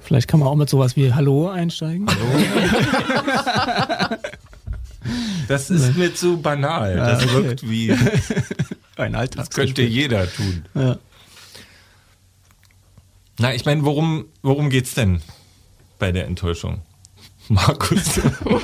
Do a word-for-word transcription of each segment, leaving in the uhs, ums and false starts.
Vielleicht kann man auch mit sowas wie Hallo einsteigen. Hallo? Das ist mir zu banal. Das okay. wirkt wie ein Alltagsgespräch. Das könnte jeder tun. Ja. Na, ich meine, worum, worum geht's denn bei der Enttäuschung? Markus.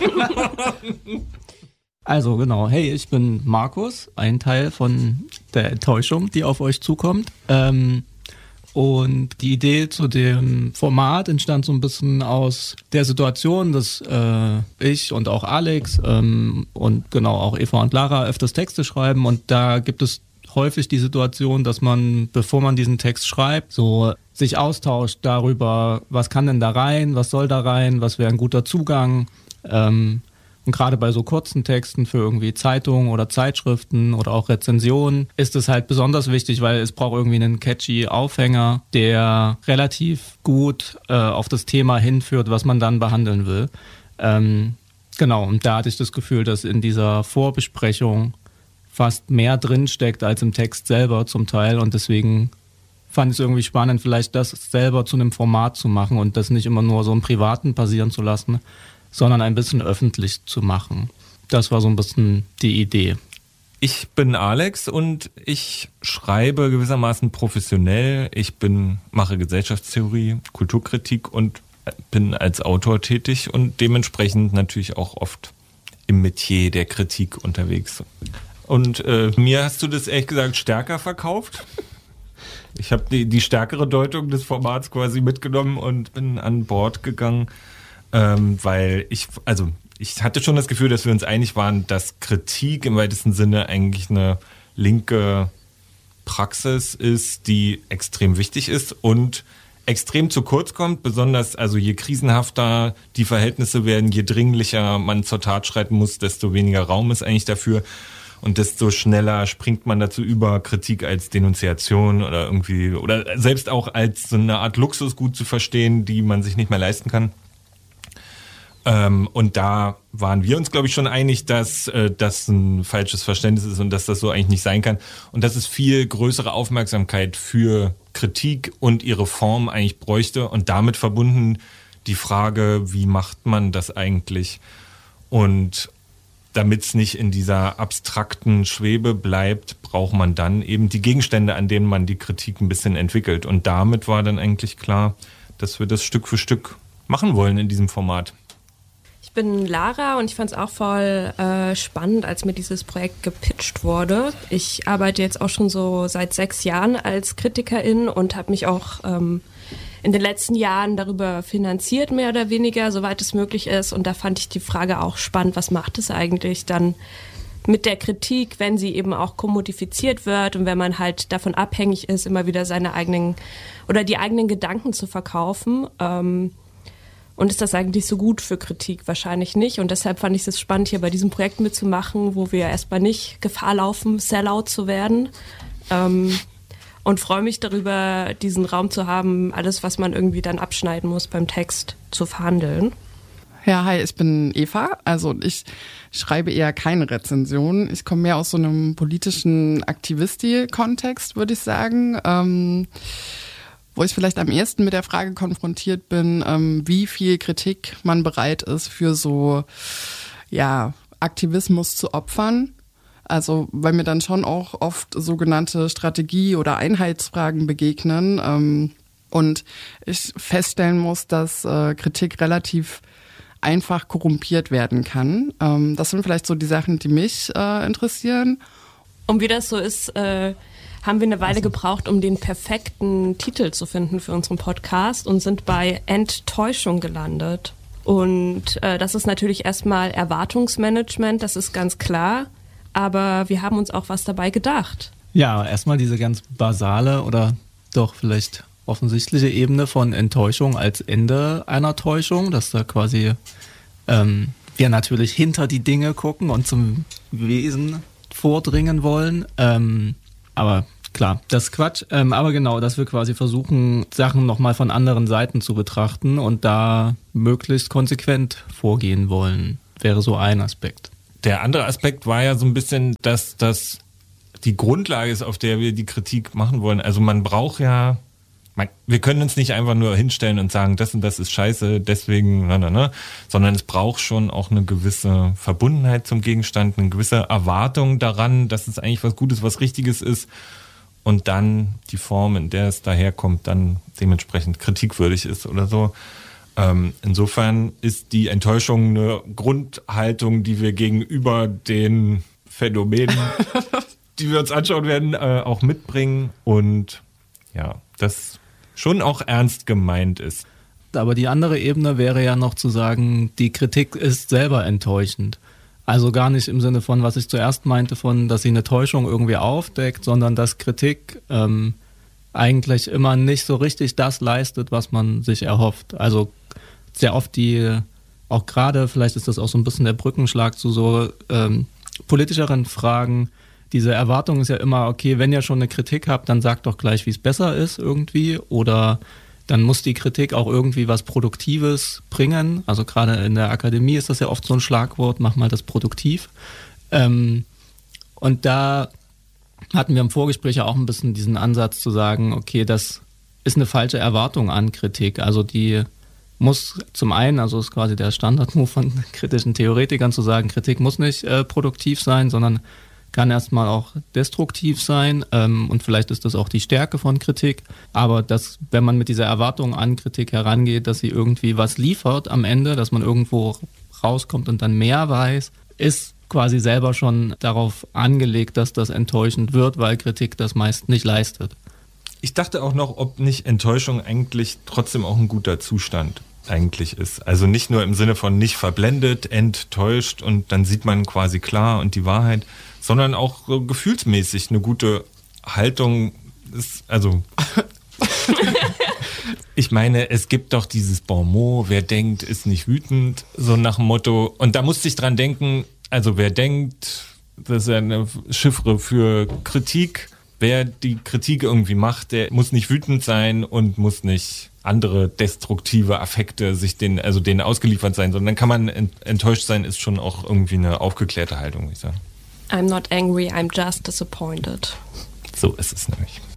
Also genau, hey, ich bin Markus, ein Teil von der Enttäuschung, die auf euch zukommt. Ähm, und die Idee zu dem Format entstand so ein bisschen aus der Situation, dass äh, ich und auch Alex ähm, und genau auch Eva und Lara öfters Texte schreiben. Und da gibt es häufig die Situation, dass man, bevor man diesen Text schreibt, so sich austauscht darüber, was kann denn da rein, was soll da rein, was wäre ein guter Zugang. Ähm, und gerade bei so kurzen Texten für irgendwie Zeitungen oder Zeitschriften oder auch Rezensionen ist es halt besonders wichtig, weil es braucht irgendwie einen catchy Aufhänger, der relativ gut äh, auf das Thema hinführt, was man dann behandeln will. Ähm, genau, und da hatte ich das Gefühl, dass in dieser Vorbesprechung fast mehr drinsteckt als im Text selber zum Teil, und deswegen fand ich es irgendwie spannend, vielleicht das selber zu einem Format zu machen und das nicht immer nur so im Privaten passieren zu lassen, sondern ein bisschen öffentlich zu machen. Das war so ein bisschen die Idee. Ich bin Alex und ich schreibe gewissermaßen professionell. Ich bin, mache Gesellschaftstheorie, Kulturkritik und bin als Autor tätig und dementsprechend natürlich auch oft im Metier der Kritik unterwegs. Und äh, mir hast du das ehrlich gesagt stärker verkauft. Ich habe die, die stärkere Deutung des Formats quasi mitgenommen und bin an Bord gegangen, ähm, weil ich, also ich hatte schon das Gefühl, dass wir uns einig waren, dass Kritik im weitesten Sinne eigentlich eine linke Praxis ist, die extrem wichtig ist und extrem zu kurz kommt, besonders also je krisenhafter die Verhältnisse werden, je dringlicher man zur Tat schreiten muss, desto weniger Raum ist eigentlich dafür. Und desto schneller springt man dazu über, Kritik als Denunziation oder irgendwie, oder selbst auch als so eine Art Luxusgut zu verstehen, die man sich nicht mehr leisten kann. Ähm, und da waren wir uns, glaube ich, schon einig, dass äh, das ein falsches Verständnis ist und dass das so eigentlich nicht sein kann. Und dass es viel größere Aufmerksamkeit für Kritik und ihre Form eigentlich bräuchte. Und damit verbunden die Frage, wie macht man das eigentlich? Und damit es nicht in dieser abstrakten Schwebe bleibt, braucht man dann eben die Gegenstände, an denen man die Kritik ein bisschen entwickelt. Und damit war dann eigentlich klar, dass wir das Stück für Stück machen wollen in diesem Format. Ich bin Lara und ich fand es auch voll äh, spannend, als mir dieses Projekt gepitcht wurde. Ich arbeite jetzt auch schon so seit sechs Jahren als Kritikerin und habe mich auch ähm, in den letzten Jahren darüber finanziert, mehr oder weniger, soweit es möglich ist. Und da fand ich die Frage auch spannend, was macht es eigentlich dann mit der Kritik, wenn sie eben auch kommodifiziert wird und wenn man halt davon abhängig ist, immer wieder seine eigenen oder die eigenen Gedanken zu verkaufen. Ähm, und ist das eigentlich so gut für Kritik? Wahrscheinlich nicht. Und deshalb fand ich es spannend, hier bei diesem Projekt mitzumachen, wo wir erstmal nicht Gefahr laufen, Sellout zu werden. Ähm, Und freue mich darüber, diesen Raum zu haben, alles, was man irgendwie dann abschneiden muss beim Text, zu verhandeln. Ja, hi, ich bin Eva. Also ich schreibe eher keine Rezensionen. Ich komme mehr aus so einem politischen Aktivisti-Kontext, würde ich sagen. Ähm, wo ich vielleicht am ehesten mit der Frage konfrontiert bin, ähm, wie viel Kritik man bereit ist, für so ja Aktivismus zu opfern. Also weil mir dann schon auch oft sogenannte Strategie- oder Einheitsfragen begegnen ähm, und ich feststellen muss, dass äh, Kritik relativ einfach korrumpiert werden kann. Ähm, das sind vielleicht so die Sachen, die mich äh, interessieren. Und wie das so ist, äh, haben wir eine Weile gebraucht, um den perfekten Titel zu finden für unseren Podcast und sind bei Enttäuschung gelandet. Und äh, das ist natürlich erstmal Erwartungsmanagement, das ist ganz klar. Aber wir haben uns auch was dabei gedacht. Ja, erstmal diese ganz basale oder doch vielleicht offensichtliche Ebene von Enttäuschung als Ende einer Täuschung, dass da quasi ähm, wir natürlich hinter die Dinge gucken und zum Wesen vordringen wollen. Ähm, aber klar, das ist Quatsch. Ähm, aber genau, dass wir quasi versuchen, Sachen nochmal von anderen Seiten zu betrachten und da möglichst konsequent vorgehen wollen, wäre so ein Aspekt. Der andere Aspekt war ja so ein bisschen, dass das die Grundlage ist, auf der wir die Kritik machen wollen. Also man braucht ja man, wir können uns nicht einfach nur hinstellen und sagen, das und das ist scheiße, deswegen, na, na, na, sondern es braucht schon auch eine gewisse Verbundenheit zum Gegenstand, eine gewisse Erwartung daran, dass es eigentlich was Gutes, was Richtiges ist und dann die Form, in der es daherkommt, dann dementsprechend kritikwürdig ist oder so. Ähm, insofern ist die Enttäuschung eine Grundhaltung, die wir gegenüber den Phänomenen, die wir uns anschauen werden, äh, auch mitbringen und ja, das schon auch ernst gemeint ist. Aber die andere Ebene wäre ja noch zu sagen, die Kritik ist selber enttäuschend. Also gar nicht im Sinne von, was ich zuerst meinte, von, dass sie eine Täuschung irgendwie aufdeckt, sondern dass Kritik ähm, eigentlich immer nicht so richtig das leistet, was man sich erhofft. Also sehr oft die, auch gerade, vielleicht ist das auch so ein bisschen der Brückenschlag zu so ähm, politischeren Fragen. Diese Erwartung ist ja immer, okay, wenn ihr schon eine Kritik habt, dann sagt doch gleich, wie es besser ist irgendwie. Oder dann muss die Kritik auch irgendwie was Produktives bringen. Also gerade in der Akademie ist das ja oft so ein Schlagwort, mach mal das produktiv. Ähm, und da hatten wir im Vorgespräch ja auch ein bisschen diesen Ansatz zu sagen, okay, das ist eine falsche Erwartung an Kritik. Also die muss zum einen, also ist quasi der Standardmove von kritischen Theoretikern zu sagen, Kritik muss nicht äh, produktiv sein, sondern kann erstmal auch destruktiv sein ähm, und vielleicht ist das auch die Stärke von Kritik, aber dass, wenn man mit dieser Erwartung an Kritik herangeht, dass sie irgendwie was liefert am Ende, dass man irgendwo rauskommt und dann mehr weiß, ist quasi selber schon darauf angelegt, dass das enttäuschend wird, weil Kritik das meist nicht leistet. Ich dachte auch noch, ob nicht Enttäuschung eigentlich trotzdem auch ein guter Zustand eigentlich ist. Also nicht nur im Sinne von nicht verblendet, enttäuscht und dann sieht man quasi klar und die Wahrheit, sondern auch so gefühlsmäßig eine gute Haltung ist, also ich meine, es gibt doch dieses Bon mot, wer denkt, ist nicht wütend, so nach dem Motto, und da musste ich dran denken, also wer denkt, das ist ja eine Chiffre für Kritik, wer die Kritik irgendwie macht, der muss nicht wütend sein und muss nicht andere destruktive Affekte sich denen, also denen ausgeliefert sein, sondern kann man enttäuscht sein, ist schon auch irgendwie eine aufgeklärte Haltung, würde ich sagen. I'm not angry, I'm just disappointed. So ist es nämlich.